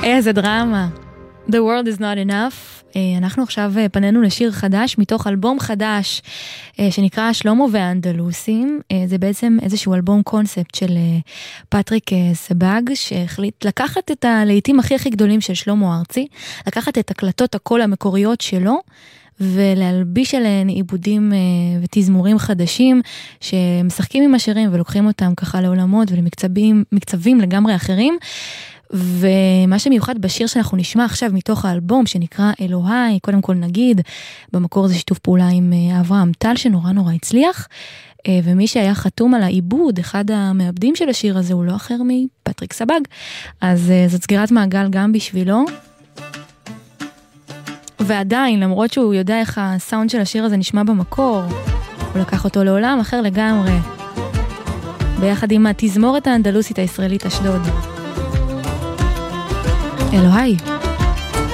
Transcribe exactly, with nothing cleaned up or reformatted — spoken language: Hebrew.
איזה דרמה. The world is not enough. אנחנו עכשיו פנינו לשיר חדש מתוך אלבום חדש שנקרא שלמה והאנדלוסים. זה בעצם איזשהו אלבום קונספט של פטריק סבג, שהחליט לקחת את הלהיטים הכי הכי גדולים של שלמה ארצי, לקחת את הקלטות הקול המקוריות שלו ולהלביש עליהן עיבודים ותזמורים חדשים שמשחקים עם השירים ולוקחים אותם ככה לעולמות ולמקצבים מקצבים לגמרי אחרים. ומה שמיוחד בשיר שאנחנו נשמע עכשיו מתוך האלבום שנקרא אלוהי, קודם כל נגיד, במקור זה שיתוף פעולה עם אברהם טל שנורא נורא הצליח, ומי שהיה חתום על העיבוד, אחד המעבדים של השיר הזה הוא לא אחר מפטריק סבג, אז זאת סגירת מעגל גם בשבילו. ועדיין, למרות שהוא יודע איך הסאונד של השיר הזה נשמע במקור, הוא לקח אותו לעולם אחר לגמרי, ביחד עם התזמורת האנדלוסית הישראלית אשדוד. אלוהי.